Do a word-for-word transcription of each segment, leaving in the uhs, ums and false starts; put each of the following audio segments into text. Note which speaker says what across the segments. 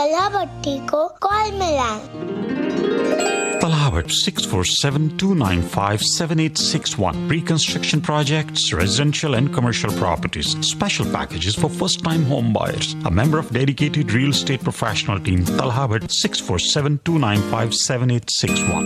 Speaker 1: तलावट्टी को कॉल मिलाएं।
Speaker 2: Talawat six four seven two nine five seven eight six one. Pre-construction projects, residential and commercial properties. Special packages for first-time home buyers. A member of dedicated real estate professional team. Talawat six four seven two nine five seven eight six one.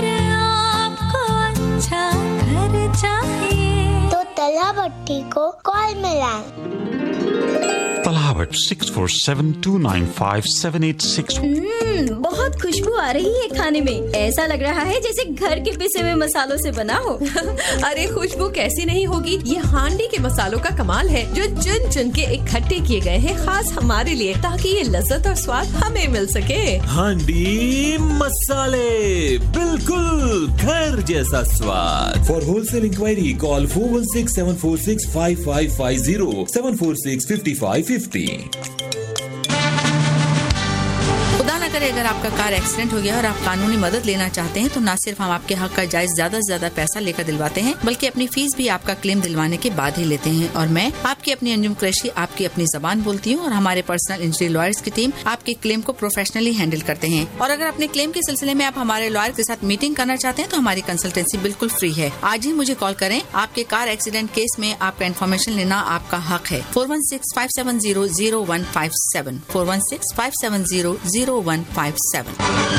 Speaker 1: तो तलावट्टी को call मिलाएं।
Speaker 2: Talawat six four seven two nine five seven eight six one.
Speaker 3: हम्म, बहुत खुशबू आ रही है खाने में। ऐसा लग रहा है जैसे घर के पिसे हुए मसालों से बना हो।
Speaker 4: अरे खुशबू कैसी नहीं होगी, ये हांडी के मसालों का कमाल है जो चुन चुन के इकट्ठे किए गए हैं खास हमारे लिए, ताकि ये लज्जत और स्वाद हमें मिल सके।
Speaker 5: हांडी मसाले, बिल्कुल घर जैसा स्वाद। For wholesale inquiry call four one six seven four six five five five zero seven four six five five five zero.
Speaker 6: अगर अगर आपका कार एक्सीडेंट हो गया और आप कानूनी मदद लेना चाहते हैं तो न सिर्फ हम आपके हक का जायज ज्यादा से ज्यादा पैसा लेकर दिलवाते हैं, बल्कि अपनी फीस भी आपका क्लेम दिलवाने के बाद ही लेते हैं। और मैं आपकी अपनी अंजुम कुरैशी आपकी अपनी जबान बोलती हूँ और हमारे पर्सनल इंजरी लॉयर्स की टीम आपके क्लेम को प्रोफेशनली हैंडल करते हैं। और अगर अपने क्लेम के सिलसिले में आप हमारे लॉयर के साथ मीटिंग करना चाहते हैं तो हमारी कंसल्टेंसी बिल्कुल फ्री है। आज ही मुझे कॉल करें, आपके कार एक्सीडेंट केस में आपका इन्फॉर्मेशन लेना आपका हक है। Four one six five seven zero zero one five seven four one six five seven zero zero one five seven.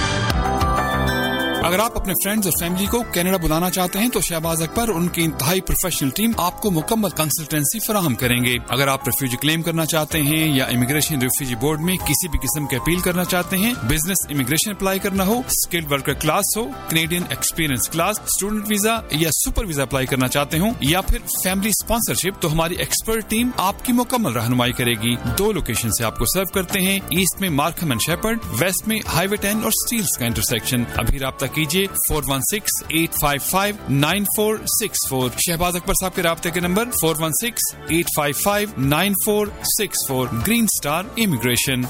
Speaker 7: अगर आप अपने फ्रेंड्स और फैमिली को कनाडा बुलाना चाहते हैं तो शहबाज अकबर और उनकी इंतहाई प्रोफेशनल टीम आपको मुकम्मल कंसल्टेंसी फराहम करेंगे। अगर आप रिफ्यूजी क्लेम करना चाहते हैं या इमिग्रेशन रिफ्यूजी बोर्ड में किसी भी किस्म के अपील करना चाहते हैं, बिजनेस इमिग्रेशन अप्लाई करना हो, स्किल्ड वर्कर क्लास हो, Canadian experience class, student visa या सुपर वीजा अप्लाई करना चाहते हो या फिर फैमिली स्पॉन्सरशिप, तो हमारी एक्सपर्ट टीम आपकी मुकम्मल रहनुमाई करेगी। दो लोकेशन से आपको सर्व करते हैं, ईस्ट में मार्कहम एंड शेपर्ड, वेस्ट में हाईवे टेन और स्टील्स का इंटरसेक्शन। अभी राब्ता कीजिए four one six eight five five nine four six four. Shahbaz Akbar साहब के राब्ते के number four one six eight five five nine four six four. Green star immigration.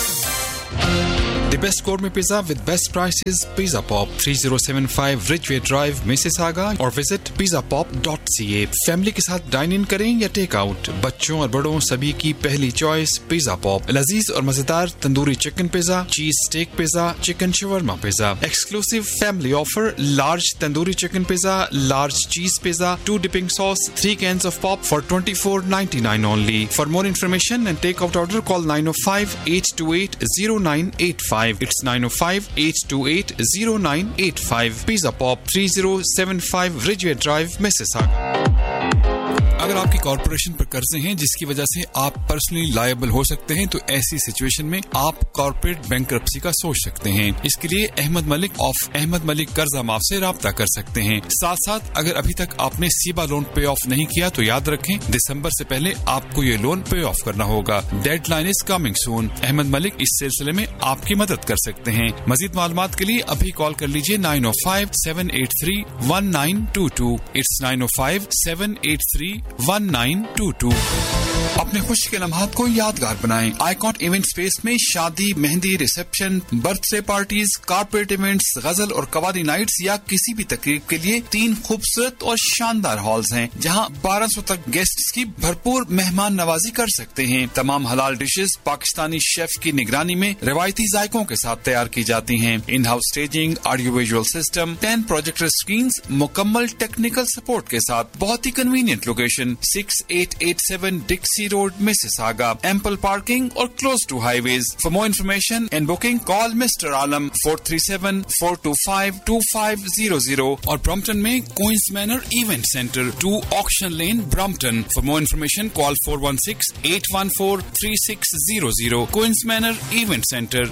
Speaker 7: The best gourmet pizza with best prices, Pizza Pop, three oh seven five Ridgeway Drive, Mississauga, or visit pizza pop dot c a. Family के साथ dine in करें या take out, बच्चों और बड़ों सभी की पहली चॉइस पिज़्ज़ा पॉप। लजीज और मजेदार तंदूरी चिकन पिज़्ज़ा, चीज stake pizza, chicken shawarma pizza. Exclusive family offer, large tandoori chicken pizza, large चीज pizza, two dipping sauce, three cans of pop for twenty-four ninety-nine only. For more information and take out order, call nine oh five eight two eight oh nine eight five. It's nine oh five eight two eight oh nine eight five. Pizza Pop, three oh seven five Ridgeway Drive, Mississauga. अगर आपकी corporation पर कर्जे हैं जिसकी वजह से आप personally liable हो सकते हैं तो ऐसी सिचुएशन में आप कॉर्पोरेट बैंकरप्सी का सोच सकते हैं। इसके लिए अहमद मलिक ऑफ अहमद मलिक कर्जा माफ से राब्ता कर सकते हैं। साथ साथ अगर अभी तक आपने सीबा लोन पे ऑफ नहीं किया तो याद रखें दिसंबर से पहले आपको ये लोन पे ऑफ करना होगा। Deadline is coming soon. Ahmad Malik इस सिलसिले में आपकी मदद कर सकते हैं। मजीद मालूमात के लिए अभी कॉल कर लीजिए nine O five seven eight three one nine to to. It's nine O five seven eight three one nine to to. अपने खुशी के लम्हात को यादगार बनाएं। आइकॉन इवेंट स्पेस में शादी, mehndi, reception, birthday parties, corporate events, गजल और कवाली नाइट्स या किसी भी तकरीब के लिए तीन खूबसूरत और शानदार हॉल्स हैं जहां बारह सौ तक गेस्ट्स की भरपूर मेहमान नवाजी कर सकते हैं। तमाम हलाल डिशेस पाकिस्तानी शेफ की निगरानी में रिवायती जायकों के साथ तैयार की जाती हैं। In house staging, audio visual system, ten projector screens, मुकम्मल टेक्निकल सपोर्ट के साथ बहुत ही convenient location six eight eight seven डिक्सी road, Mississauga. Ample parking or close to highways. For more information and booking, call Mister Alam four three seven four two five two five zero zero or Brompton में Queen's Manor Event Center, two Auction Lane, Brompton. For more information, call four one six eight one four three six zero zero. Queen's Manor Event Center.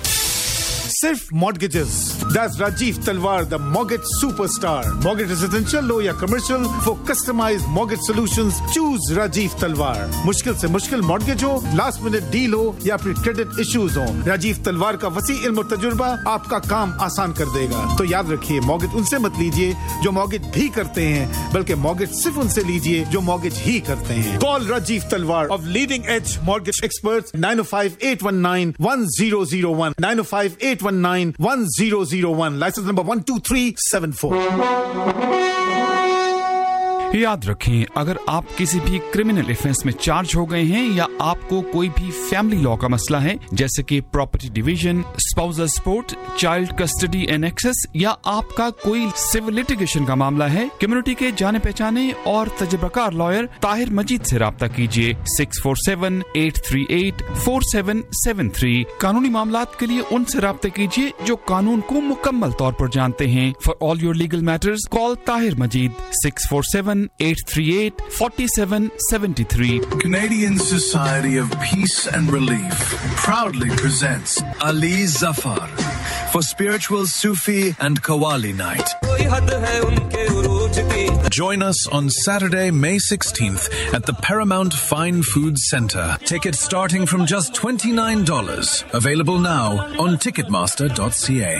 Speaker 8: सिर्फ mortgages. That's Rajiv Talwar, the mortgage superstar. Mortgage residential, low या commercial, for customized mortgage solutions, choose Rajiv Talwar. मुश्किल से मुश्किल mortgage हो, last minute deal हो या फिर credit issues हो, राजीव तलवार का वसी इल्म और तजुर्बा आपका काम आसान कर देगा। तो याद रखिए, mortgage उनसे मत लीजिए जो mortgage भी करते हैं, बल्कि mortgage सिर्फ उनसे लीजिए जो mortgage ही करते हैं। Call Rajiv Talwar of Leading Edge Mortgage Experts nine oh five eight one nine one zero zero one nine oh five eight one nine one zero zero one. License number one two three seven four.
Speaker 7: याद रखें, अगर आप किसी भी criminal offence में charge हो गए हैं या आपको कोई भी फैमिली लॉ का मसला है, जैसे कि property division, spousal support, child custody and access, या आपका कोई सिविल लिटिगेशन का मामला है, कम्युनिटी के जाने पहचाने और तजुर्बाकार लॉयर ताहिर मजीद से राब्ता कीजिए six four seven eight three eight four seven seven three. कानूनी मामलात के लिए उनसे राब्ता कीजिए जो कानून को मुकम्मल तौर पर जानते हैं। For all your legal matters call Tahir Majeed six four seven eight three eight four seven seven three.
Speaker 9: Canadian Society of Peace and Relief proudly presents Ali Zafar for Spiritual Sufi and Qawwali Night. Join us on Saturday, May sixteenth at the Paramount Fine Foods Centre. Tickets starting from just twenty-nine dollars. Available now on ticketmaster dot c a.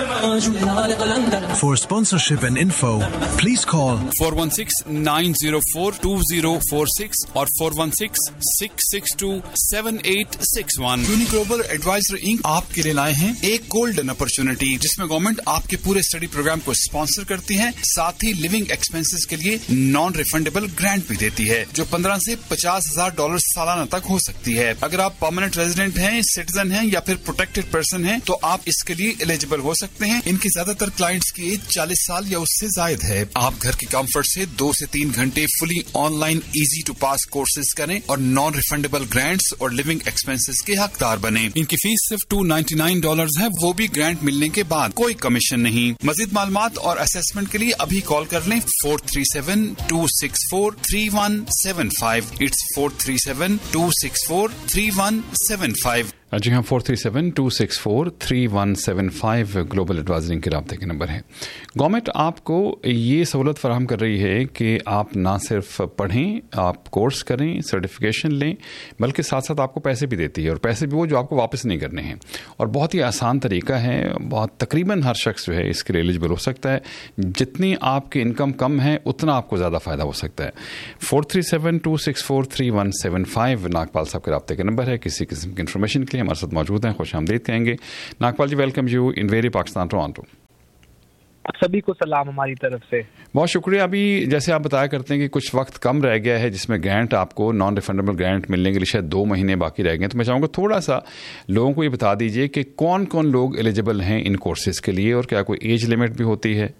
Speaker 9: For sponsorship and info, please call
Speaker 7: four one six nine zero four two zero four six or four one six six six two seven eight six one. Uni global adviser ink आपके लिए लाए हैं एक golden opportunity, जिसमें government आपके पूरे study programme को sponsor करती है, साथ ही लिविंग एक्सपेंसेस के लिए नॉन रिफंडेबल ग्रांट भी देती है, जो पंद्रह से पचास हजार डॉलर सालाना तक हो सकती है। अगर आप परमानेंट रेजिडेंट हैं, सिटीजन हैं या फिर प्रोटेक्टेड पर्सन हैं, तो आप इसके लिए एलिजिबल हो सकते हैं। इनके ज्यादातर क्लाइंट्स की एज चालीस साल या उससे जायद है। आप घर के कंफर्ट से दो से तीन घंटे fully online easy to pass courses करें और नॉन रिफंडेबल ग्रांट्स और लिविंग एक्सपेंसेस के हकदार बने। इनकी फीस सिर्फ टू नाइन्टी नाइन डॉलर है, वो भी ग्रांट मिलने के बाद, कोई कमीशन नहीं। मजीद मालूमात और असेसमेंट के लिए अभी कॉल कर लें four three seven to six four three one seven five. It's four three seven to six four three one seven five. जी हाँ, four three seven to six four three one seven five global एडवाइजरिंग के राब्ते के number है। Government आपको ये सहूलत फराहम कर रही है कि आप ना सिर्फ पढ़ें, आप कोर्स करें, सर्टिफिकेशन लें, बल्कि साथ साथ आपको पैसे भी देती है, और पैसे भी वो जो आपको वापस नहीं करने हैं। और बहुत ही आसान तरीका है, बहुत तकरीबन हर शख्स जो है इसके लिए एलिजिबल हो सकता है। जितनी आपकी इनकम कम है उतना आपको ज़्यादा फ़ायदा हो सकता है। Four three seven to six four three one seven five Nagpal साहब के राब्ते के नंबर है। किसी किस्म की इन्फॉर्मेशन के लिए हमारे साथ मौजूद हैं, खुश आमदीद कहेंगे। नागपाल जी, welcome you in very Pakistan Toronto.
Speaker 10: सभी को सलाम हमारी तरफ से।
Speaker 7: बहुत शुक्रिया। अभी जैसे आप बताया करते हैं कि कुछ वक्त कम रह गया है जिसमें ग्रांट आपको नॉन रिफंडेबल ग्रांट मिलने के लिए शायद दो महीने बाकी रह गए, तो मैं चाहूँगा थोड़ा सा लोगों को ये बता दीजिए कि कौन कौन लोग एलिजिबल हैं इन कोर्सेज के लिए, और क्या कोई एज लिमिट भी होती है,